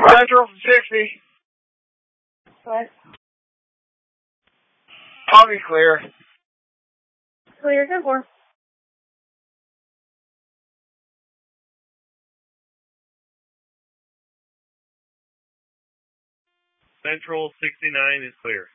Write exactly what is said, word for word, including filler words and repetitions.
Central sixty. What? I'll be clear. Clear, ten four. Central sixty-nine is clear.